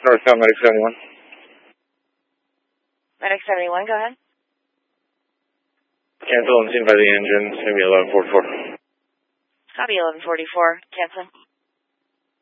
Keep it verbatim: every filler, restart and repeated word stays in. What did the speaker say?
Northbound Medic seventy-one. Medic seventy-one, go ahead. Cancel unseen by the engine. It's going to be eleven forty-four. Copy eleven forty-four. Cancel.